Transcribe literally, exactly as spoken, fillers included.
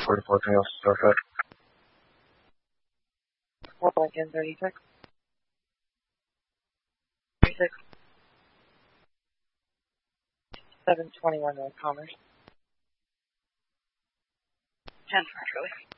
forty-four, can you also start that? four Lincoln, thirty-six. thirty-six. seven twenty-one North Commerce. ten for Charlie.